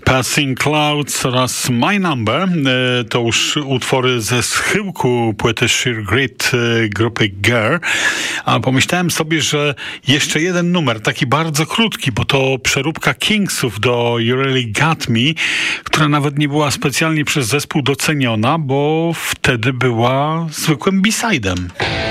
Passing Clouds oraz My Number to już utwory ze schyłku płyty Sheer Grit grupy Girl, a pomyślałem sobie, że jeszcze jeden numer, taki bardzo krótki, bo to przeróbka Kingsów do You Really Got Me, która nawet nie była specjalnie przez zespół doceniona, bo wtedy była zwykłym B-sidem.